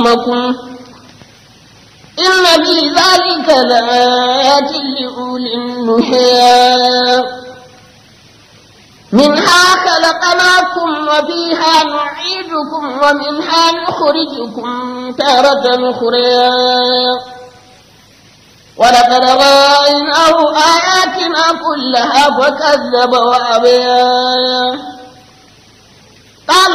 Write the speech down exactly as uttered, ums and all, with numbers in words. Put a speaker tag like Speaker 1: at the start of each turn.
Speaker 1: إن في ذلك لآيات لأولي النهى منها خلقناكم وفيها نعيدكم ومنها نخرجكم تارة أخرى ولقد رأيناه آياتنا كلها فكذب وأبى.